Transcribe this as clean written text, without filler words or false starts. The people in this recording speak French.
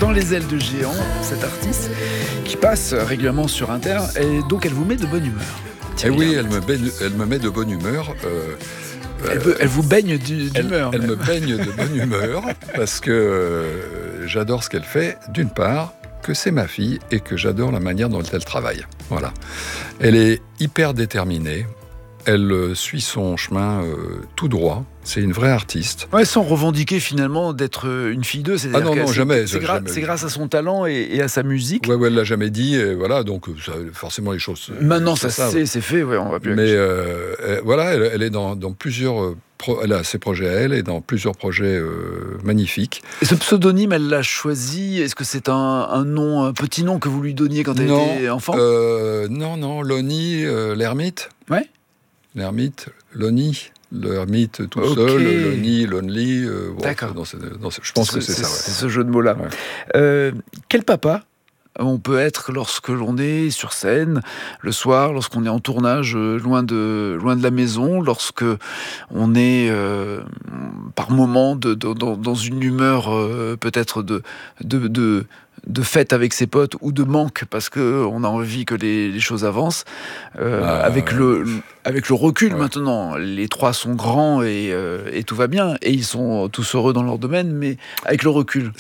Dans les ailes de géant, cette artiste qui passe régulièrement sur Inter, et donc elle vous met de bonne humeur. Et oui, elle me met de bonne humeur. Elle vous baigne d'humeur. Elle me baigne de bonne humeur parce que j'adore ce qu'elle fait, d'une part, que c'est ma fille et que j'adore la manière dont elle travaille. Voilà. Elle est hyper déterminée. Elle suit son chemin tout droit. C'est une vraie artiste. Ouais, sans revendiquer finalement d'être une fille d'eux. Ah non, jamais. C'est grâce à son talent et à sa musique. Ouais, elle l'a jamais dit. Et voilà, donc ça, forcément les choses. Maintenant, ça c'est fait. Ouais, on va plus. Mais voilà, elle est dans plusieurs. Elle a ses projets à elle et dans plusieurs projets magnifiques. Et ce pseudonyme, elle l'a choisi. Est-ce que c'est un nom, un petit nom que vous lui donniez quand elle était enfant ? Non, Lonnie, l'ermite. Ouais. L'ermite, Lonnie. L'ermite tout seul, Lonnie, Lonely. D'accord. Je pense que c'est ça. Ouais. C'est ce jeu de mots-là. Ouais. Quel papa on peut être lorsque l'on est sur scène le soir, lorsqu'on est en tournage loin de la maison, lorsque on est par moments dans une humeur peut-être de fête avec ses potes ou de manque parce qu'on a envie que les choses avancent. Avec le recul maintenant, les trois sont grands et tout va bien et ils sont tous heureux dans leur domaine, mais avec le recul.